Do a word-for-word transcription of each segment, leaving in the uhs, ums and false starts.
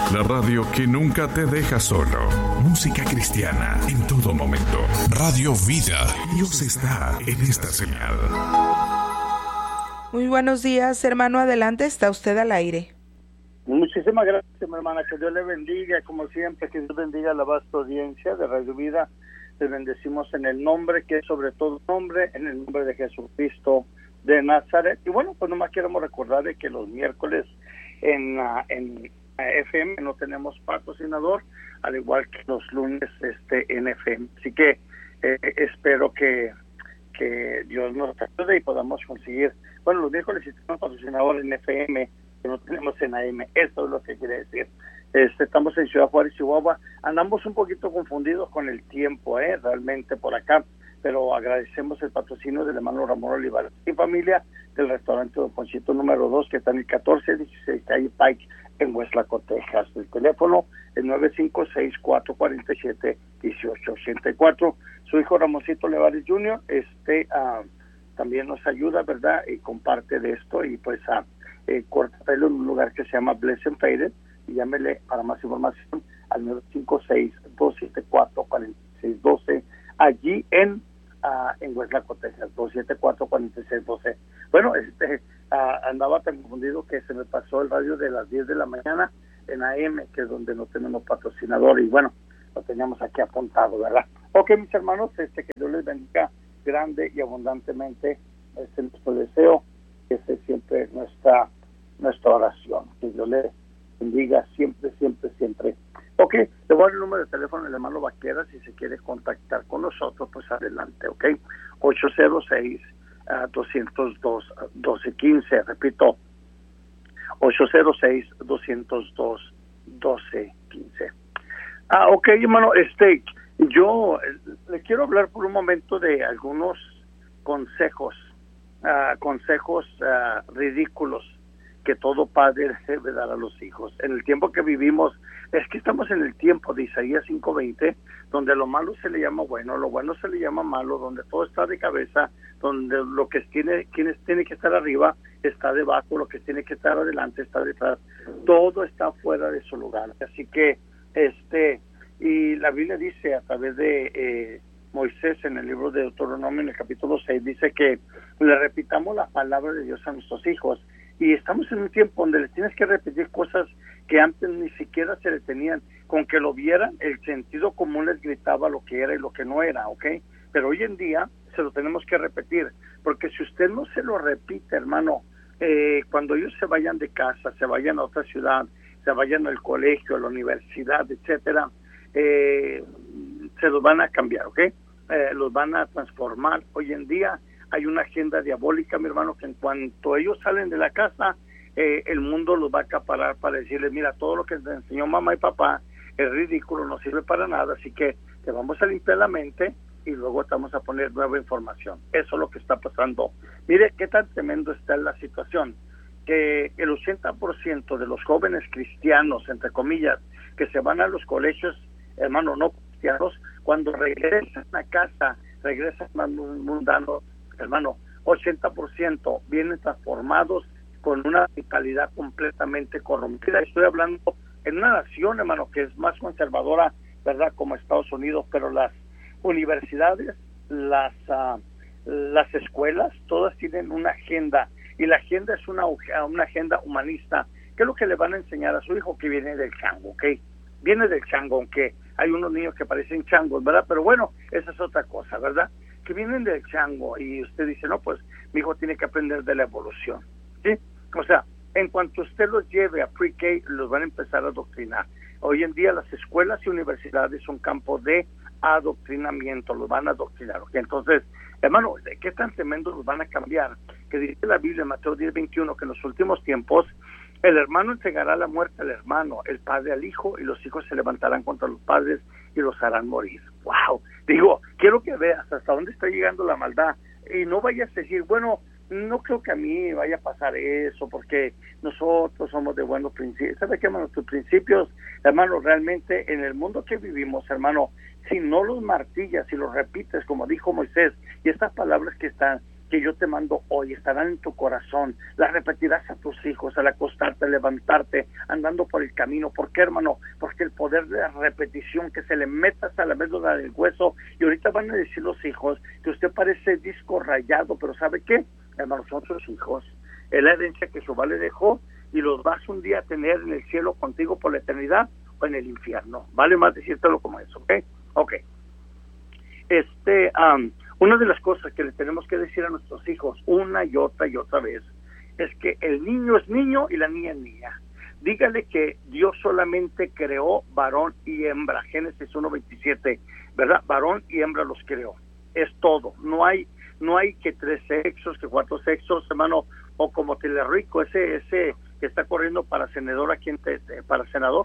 La radio que nunca te deja solo. Música cristiana en todo momento. Radio Vida. Dios está en esta señal. Muy buenos días, hermano. Adelante, está usted al aire. Muchísimas gracias, mi hermana. Que Dios le bendiga, como siempre, que Dios bendiga a la vasta audiencia de Radio Vida. Les bendecimos en el nombre, que es sobre todo nombre, en el nombre de Jesucristo de Nazaret. Y bueno, pues nomás queremos recordar de que los miércoles en, uh, en F M no tenemos patrocinador, al igual que los lunes este en F M. Así que eh, espero que, que Dios nos ayude y podamos conseguir, bueno, los miércoles sí tenemos patrocinador en F M, que no tenemos en A M. Eso es lo que quiere decir. Este, estamos en Ciudad Juárez, Chihuahua. Andamos un poquito confundidos con el tiempo, eh, realmente por acá, pero agradecemos el patrocinio del hermano Ramón Olivares y familia del restaurante Don Ponchito número dos, que está en el catorce dieciséis calle Pike en Westlaco, Texas. El teléfono es nueve cinco seis, cuatro cuatro siete, uno ocho ocho cuatro. Su hijo Ramoncito Olivares junior este uh, también nos ayuda, ¿verdad? Y comparte de esto y pues a uh, eh, corta pelo en un lugar que se llama Bless and Faded, y llámele para más información al nueve cinco seis, dos siete cuatro, cuatro seis uno dos, allí en uh, en Westlaco, Texas, dos siete cuatro, cuatro seis uno dos. Bueno, este uh, andaba tan confundido que se me pasó el radio de las diez de la mañana en A M, que es donde no tenemos patrocinador, y bueno, lo teníamos aquí apuntado, ¿verdad? Ok, mis hermanos, este que Dios les bendiga grande y abundantemente, este es nuestro deseo, que ese es siempre nuestra, nuestra oración, que Dios les bendiga siempre, siempre, siempre. Ok, le voy a dar el número de teléfono del hermano Vaquera, si se quiere contactar con nosotros, pues adelante, ok, ocho cero seis, dos cero dos, doce quince, repito, ocho cero seis, dos cero dos, doce quince. Ah, ok, hermano, este, yo le quiero hablar por un momento de algunos consejos, uh, consejos uh, ridículos que todo padre debe dar a los hijos. En el tiempo que vivimos, es que estamos en el tiempo de Isaías cinco veinte, donde lo malo se le llama bueno, lo bueno se le llama malo, donde todo está de cabeza, donde lo que tiene, quienes tiene que estar arriba está debajo, lo que tiene que estar adelante está detrás, todo está fuera de su lugar. Así que, este, y la Biblia dice a través de eh, Moisés en el libro de Deuteronomio, en el capítulo seis, dice que le repitamos la palabra de Dios a nuestros hijos. Y estamos en un tiempo donde les tienes que repetir cosas que antes ni siquiera se le tenían. Con que lo vieran, el sentido común les gritaba lo que era y lo que no era, ¿ok? Pero hoy en día se lo tenemos que repetir, porque si usted no se lo repite, hermano, eh, cuando ellos se vayan de casa, se vayan a otra ciudad, se vayan al colegio, a la universidad, etcétera, eh, se los van a cambiar, ¿ok? Eh, los van a transformar. Hoy en día hay una agenda diabólica, mi hermano, que en cuanto ellos salen de la casa, eh, el mundo los va a acaparar para decirles, mira, todo lo que te enseñó mamá y papá es ridículo, no sirve para nada, así que te vamos a limpiar la mente y luego te vamos a poner nueva información. Eso es lo que está pasando. Mire qué tan tremendo está la situación, que el ochenta por ciento de los jóvenes cristianos, entre comillas, que se van a los colegios, hermano, no cristianos, cuando regresan a casa, regresan más mundanos, hermano, ochenta por ciento vienen transformados con una mentalidad completamente corrompida. Estoy hablando en una nación, hermano, que es más conservadora, ¿verdad?, como Estados Unidos, pero las universidades, las uh, las escuelas, todas tienen una agenda, y la agenda es una, una agenda humanista. ¿Qué es lo que le van a enseñar a su hijo? Que viene del chango, ¿ok? Viene del chango, aunque hay unos niños que parecen changos, ¿verdad? Pero bueno, esa es otra cosa, ¿verdad? Que vienen del chango, y usted dice, no, pues mi hijo tiene que aprender de la evolución, ¿sí? O sea, en cuanto usted los lleve a pre-K, los van a empezar a adoctrinar. Hoy en día las escuelas y universidades son campos de adoctrinamiento, los van a adoctrinar, ¿ok? Entonces, hermano, ¿qué tan tremendo los van a cambiar? Que dice la Biblia en Mateo diez veintiuno, que en los últimos tiempos el hermano entregará la muerte al hermano, el padre al hijo, y los hijos se levantarán contra los padres y los harán morir. ¡Wow! Digo, quiero que veas hasta dónde está llegando la maldad, y no vayas a decir, bueno, no creo que a mí vaya a pasar eso, porque nosotros somos de buenos principios. ¿Sabe qué, hermano? Tus principios, hermano, realmente en el mundo que vivimos, hermano, si no los martillas, si los repites, como dijo Moisés, y estas palabras que están, que yo te mando hoy estarán en tu corazón. Las repetirás a tus hijos al acostarte, al levantarte, andando por el camino. ¿Por qué, hermano? Porque el poder de la repetición, que se le meta hasta la médula del hueso. Y ahorita van a decir los hijos que usted parece disco rayado, pero ¿sabe qué? Hermano, son sus hijos. Es la herencia que Jehová le dejó y los vas un día a tener en el cielo contigo por la eternidad o en el infierno. Vale más decírtelo como eso, ¿ok? Ok. Este, um, una de las cosas que le tenemos que decir a nuestros hijos una y otra y otra vez es que el niño es niño y la niña es niña. Dígale que Dios solamente creó varón y hembra, Génesis uno veintisiete, ¿verdad? Varón y hembra los creó. Es todo. No hay no hay que tres sexos, que cuatro sexos, hermano, o como Telerico, ese ese que está corriendo para senador aquí en te, para senador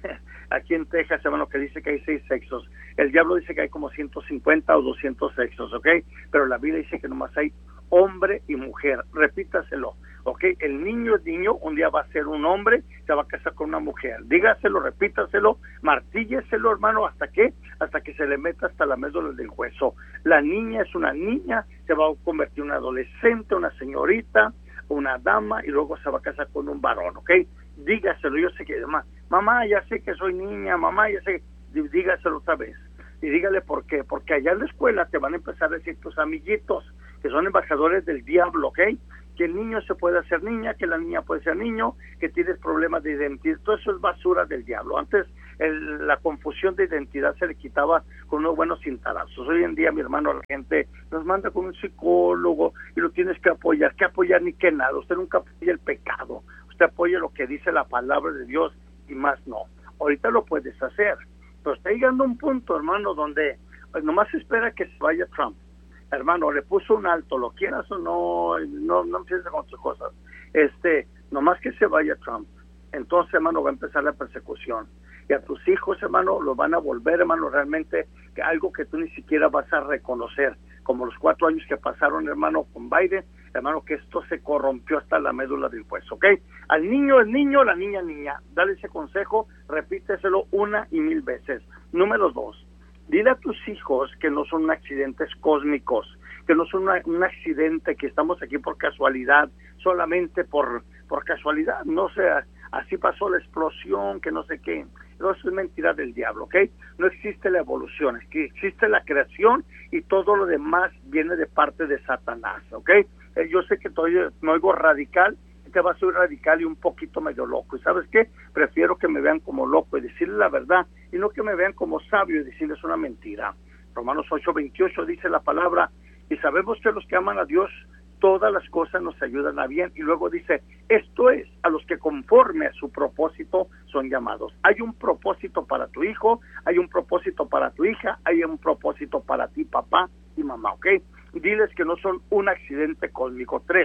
aquí en Texas, hermano, que dice que hay seis sexos. El diablo dice que hay como ciento cincuenta o doscientos sexos, ¿ok? Pero la Biblia dice que nomás hay hombre y mujer. Repítaselo, ¿ok? El niño es niño, un día va a ser un hombre, se va a casar con una mujer. Dígaselo, repítaselo, martílleselo, hermano, ¿hasta qué? Hasta que se le meta hasta la médula del hueso. La niña es una niña, se va a convertir en una adolescente, una señorita, una dama, y luego se va a casar con un varón, ¿ok? Dígaselo. Yo sé que, mamá, mamá, ya sé que soy niña, mamá, ya sé, dígaselo otra vez. Y dígale por qué, porque allá en la escuela te van a empezar a decir tus amiguitos, que son embajadores del diablo, ¿ok? Que el niño se puede hacer niña, que la niña puede ser niño, que tienes problemas de identidad. Todo eso es basura del diablo. Antes el, la confusión de identidad se le quitaba con unos buenos cintarazos. Hoy en día, mi hermano, la gente nos manda con un psicólogo y lo tienes que apoyar. ¿Qué apoyar ni qué nada? Usted nunca apoya el pecado. Usted apoya lo que dice la palabra de Dios y más no. Ahorita lo puedes hacer, pero está llegando a un punto, hermano, donde pues, nomás espera que se vaya Trump. Hermano, le puso un alto, lo quieras o no, no, no empieces con sus cosas. Este, nomás que se vaya Trump, entonces, hermano, va a empezar la persecución. Y a tus hijos, hermano, los van a volver, hermano, realmente que algo que tú ni siquiera vas a reconocer. Como los cuatro años que pasaron, hermano, con Biden, hermano, que esto se corrompió hasta la médula del hueso, ¿ok? Al niño es niño, la niña niña. Dale ese consejo, repíteselo una y mil veces. Número dos. Dile a tus hijos que no son accidentes cósmicos, que no son una, un accidente, que estamos aquí por casualidad, solamente por, por casualidad, no sé, así pasó la explosión, que no sé qué. Eso es mentira del diablo, ¿ok? No existe la evolución, es que existe la creación y todo lo demás viene de parte de Satanás, ¿ok? Eh, yo sé que todavía me oigo radical, que va a ser radical y un poquito medio loco. ¿Y sabes qué? Prefiero que me vean como loco y decirles la verdad, y no que me vean como sabio y decirles una mentira. Romanos ocho veintiocho dice la palabra, y sabemos que los que aman a Dios, todas las cosas nos ayudan a bien. Y luego dice, esto es, a los que conforme a su propósito son llamados. Hay un propósito para tu hijo, hay un propósito para tu hija, hay un propósito para ti, papá y mamá, ¿ok? Diles que no son un accidente cósmico. Tres,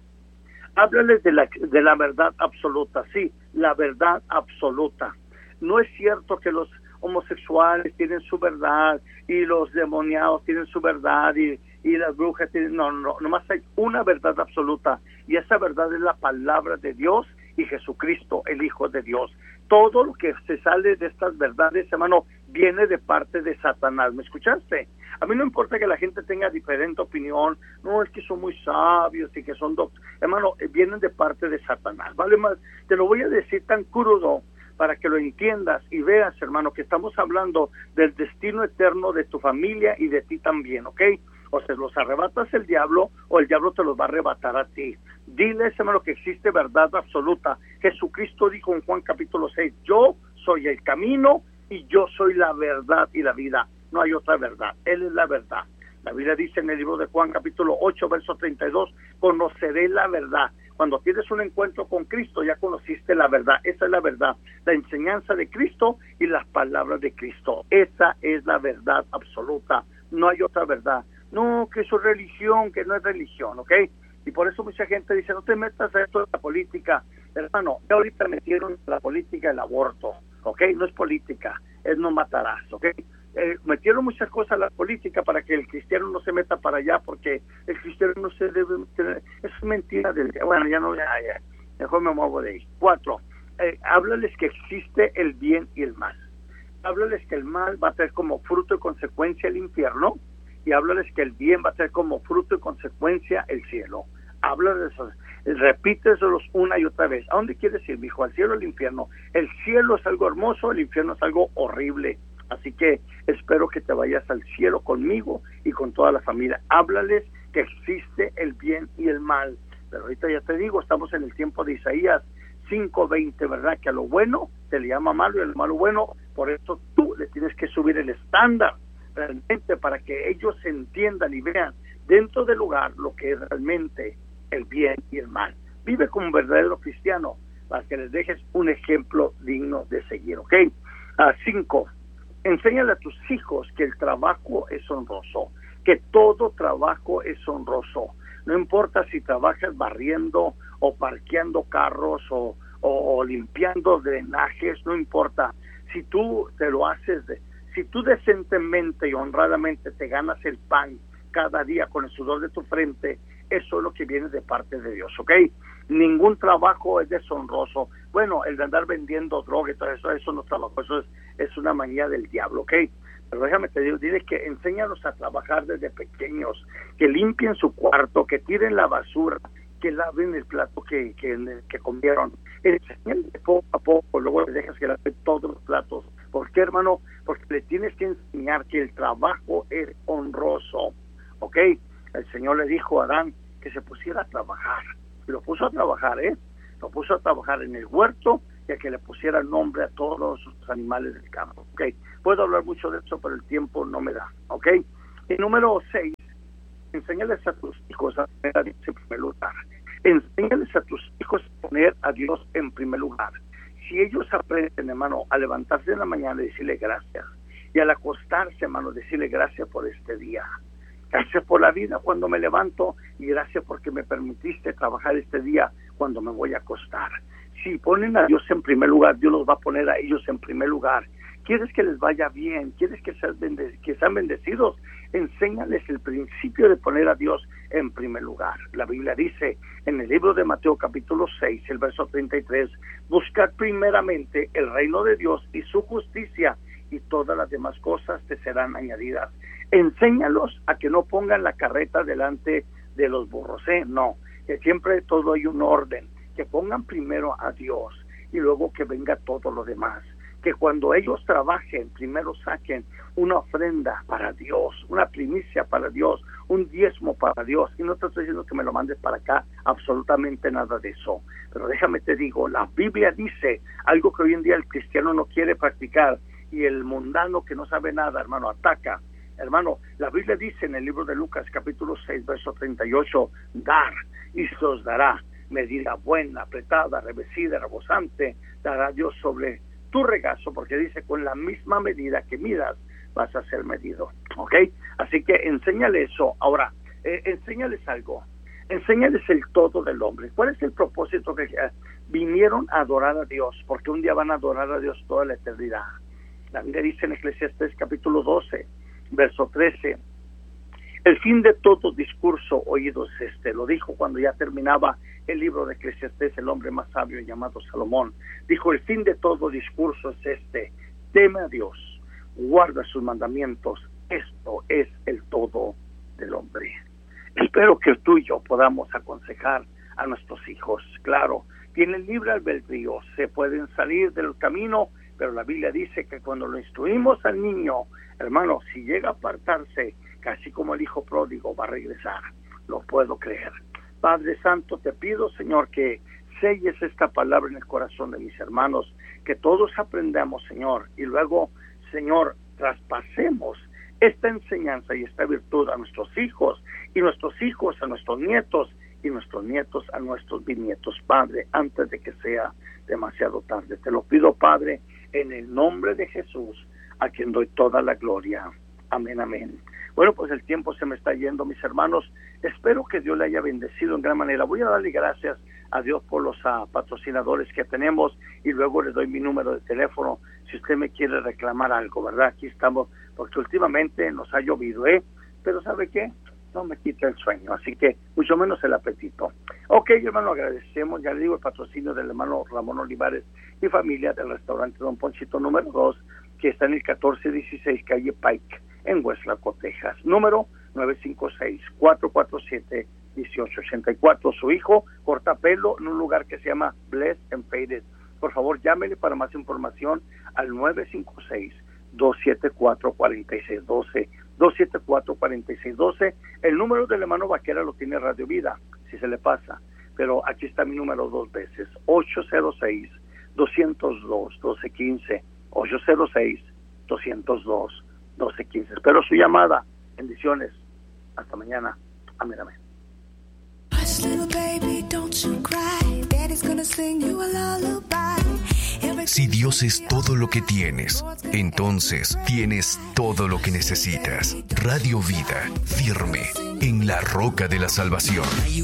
háblales de la, de la verdad absoluta, sí, la verdad absoluta. No es cierto que los homosexuales tienen su verdad y los demoniados tienen su verdad y, y las brujas tienen, no, no, nomás hay una verdad absoluta y esa verdad es la palabra de Dios y Jesucristo, el Hijo de Dios. Todo lo que se sale de estas verdades, hermano, viene de parte de Satanás. ¿Me escuchaste? A mí no importa que la gente tenga diferente opinión, no es que son muy sabios y que son doctores, hermano, vienen de parte de Satanás. Vale más, te lo voy a decir tan crudo para que lo entiendas y veas, hermano, que estamos hablando del destino eterno de tu familia y de ti también, ¿ok? O se los arrebatas el diablo o el diablo te los va a arrebatar a ti. Diles, hermano, que existe verdad absoluta. Jesucristo dijo en Juan capítulo seis, yo soy el camino y yo soy la verdad y la vida. No hay otra verdad, Él es la verdad. La Biblia dice en el libro de Juan capítulo ocho, verso treinta y dos, conoceré la verdad. Cuando tienes un encuentro con Cristo, ya conociste la verdad. Esa es la verdad, la enseñanza de Cristo y las palabras de Cristo. Esa es la verdad absoluta, no hay otra verdad. No, que eso es religión, que no es religión, ¿ok? Y por eso mucha gente dice, no te metas a esto de la política. Hermano, ya ahorita metieron la política el aborto, ¿ok? No es política, es no matarás, ¿ok? Eh, metieron muchas cosas a la política para que el cristiano no se meta para allá, porque el cristiano no se debe meter. Es mentira del... Bueno, ya no, ya, ya, mejor me muevo de ahí. Cuatro, eh, háblales que existe el bien y el mal. Háblales que el mal va a tener como fruto y consecuencia el infierno, y háblales que el bien va a ser como fruto y consecuencia el cielo. Háblales, repíteselos una y otra vez. ¿A dónde quieres ir, mijo? ¿Al cielo o al infierno? El cielo es algo hermoso, el infierno es algo horrible. Así que espero que te vayas al cielo conmigo y con toda la familia. Háblales que existe el bien y el mal. Pero ahorita ya te digo, estamos en el tiempo de Isaías cinco veinte, ¿verdad? Que a lo bueno se le llama malo y a lo malo bueno. Por eso tú le tienes que subir el estándar realmente para que ellos entiendan y vean dentro del lugar lo que es realmente el bien y el mal. Vive como un verdadero cristiano para que les dejes un ejemplo digno de seguir, ¿ok? Uh, cinco, enséñale a tus hijos que el trabajo es honroso, que todo trabajo es honroso. No importa si trabajas barriendo o parqueando carros o, o, o limpiando drenajes, no importa. Si tú te lo haces, de, si tú decentemente y honradamente te ganas el pan cada día con el sudor de tu frente, eso es lo que viene de parte de Dios, ¿ok? Ningún trabajo es deshonroso. Bueno, el de andar vendiendo droga y todo eso, eso no es trabajo, eso es, es una manía del diablo, ¿ok? Pero déjame te digo, dile que enséñalos a trabajar desde pequeños, que limpien su cuarto, que tiren la basura, que laven el plato que, que, que comieron. Enséñale poco a poco, luego le dejas que laven todos los platos. ¿Por qué, hermano? Porque le tienes que enseñar que el trabajo es honroso, ¿ok? El Señor le dijo a Adán que se pusiera a trabajar. Y lo puso a trabajar, ¿eh? Lo puso a trabajar en el huerto y a que le pusiera nombre a todos los animales del campo, ¿ok? Puedo hablar mucho de eso, pero el tiempo no me da, ¿ok? Y número seis, enséñales a tus hijos a poner a Dios en primer lugar. Enséñales a tus hijos a poner a Dios en primer lugar. Si ellos aprenden, hermano, a levantarse en la mañana y decirle gracias, y al acostarse, hermano, decirle gracias por este día, gracias por la vida cuando me levanto y gracias porque me permitiste trabajar este día cuando me voy a acostar. Si ponen a Dios en primer lugar, Dios los va a poner a ellos en primer lugar. ¿Quieres que les vaya bien? ¿Quieres que sean, bende- que sean bendecidos? Enséñales el principio de poner a Dios en primer lugar. La Biblia dice en el libro de Mateo capítulo seis, el verso treinta y tres, buscad primeramente el reino de Dios y su justicia y todas las demás cosas te serán añadidas. Enséñalos a que no pongan la carreta delante de los burros, ¿eh? No, que siempre todo hay un orden, que pongan primero a Dios y luego que venga todo lo demás. Que cuando ellos trabajen, primero saquen una ofrenda para Dios, una primicia para Dios, un diezmo para Dios. Y no te estoy diciendo que me lo mandes para acá, absolutamente nada de eso. Pero déjame te digo, la Biblia dice algo que hoy en día el cristiano no quiere practicar y el mundano que no sabe nada, hermano, ataca. Hermano, la Biblia dice en el libro de Lucas, capítulo seis, verso treinta y ocho, dar y se os dará. Medida buena, apretada, revestida, rebosante, dará Dios sobre tu regazo, porque dice, con la misma medida que midas, vas a ser medido, ¿ok? Así que enséñale eso. Ahora, eh, enséñales algo. Enséñales el todo del hombre. ¿Cuál es el propósito? Que eh, vinieron a adorar a Dios, porque un día van a adorar a Dios toda la eternidad. La Biblia dice en Eclesiastés capítulo doce, verso trece, el fin de todo discurso oído es este. Lo dijo cuando ya terminaba el libro de Eclesiastés, el hombre más sabio llamado Salomón. Dijo, el fin de todo discurso es este: teme a Dios, guarda sus mandamientos. Esto es el todo del hombre. Espero que tú y yo podamos aconsejar a nuestros hijos. Claro, tienen libre albedrío, se pueden salir del camino, pero la Biblia dice que cuando lo instruimos al niño, hermano, si llega a apartarse, casi como el hijo pródigo, va a regresar. Lo puedo creer. Padre Santo, te pido, Señor, que selles esta palabra en el corazón de mis hermanos, que todos aprendamos, Señor, y luego, Señor, traspasemos esta enseñanza y esta virtud a nuestros hijos, y nuestros hijos a nuestros nietos, y nuestros nietos a nuestros bisnietos, Padre, antes de que sea demasiado tarde. Te lo pido, Padre, en el nombre de Jesús, a quien doy toda la gloria. Amén, amén. Bueno, pues el tiempo se me está yendo, mis hermanos. Espero que Dios le haya bendecido en gran manera. Voy a darle gracias a Dios por los uh, patrocinadores que tenemos y luego le doy mi número de teléfono si usted me quiere reclamar algo, ¿verdad? Aquí estamos, porque últimamente nos ha llovido, ¿eh? Pero ¿sabe qué? No me quita el sueño, así que mucho menos el apetito. Ok, hermano, agradecemos, ya le digo, el patrocinio del hermano Ramón Olivares y familia del restaurante Don Ponchito número dos, que está en el catorce dieciséis calle Pike, en Westlaco, Texas. Número nueve cinco seis, cuatro cuatro siete, uno ocho ocho cuatro. Su hijo corta pelo en un lugar que se llama Bless and Faded. Por favor, llámele para más información al nueve cinco seis, dos siete cuatro, cuatro seis uno dos, dos siete cuatro, cuatro seis uno dos. El número del hermano Vaquera lo tiene Radio Vida, si se le pasa. Pero aquí está mi número dos veces, ocho cero seis, dos cero dos, uno dos uno cinco, ocho cero seis, dos cero dos, uno dos uno cinco. Espero su llamada. Bendiciones. Hasta mañana. Amén, amén. Si Dios es todo lo que tienes, entonces tienes todo lo que necesitas. Radio Vida, firme en la roca de la salvación.